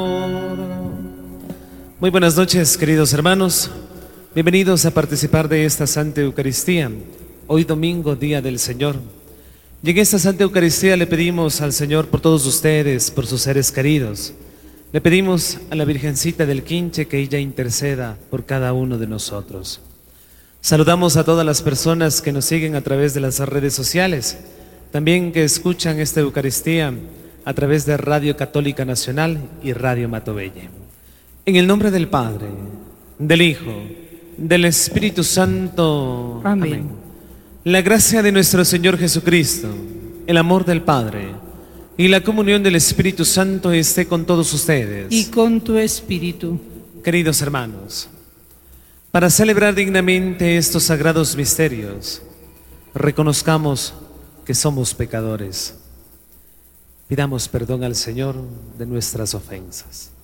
Muy buenas noches, queridos hermanos. Bienvenidos a participar de esta Santa Eucaristía. Hoy domingo, Día del Señor. Y en esta Santa Eucaristía le pedimos al Señor por todos ustedes, por sus seres queridos. Le pedimos a la Virgencita del Quinche que ella interceda por cada uno de nosotros. Saludamos a todas las personas que nos siguen a través de las redes sociales, también que escuchan esta Eucaristía a través de Radio Católica Nacional y Radio Matovelle. En el nombre del Padre, del Hijo, del Espíritu Santo. Amén. La gracia de nuestro Señor Jesucristo, el amor del Padre y la comunión del Espíritu Santo esté con todos ustedes. Y con tu espíritu. Queridos hermanos, para celebrar dignamente estos sagrados misterios, reconozcamos que somos pecadores. Pidamos perdón al Señor de nuestras ofensas.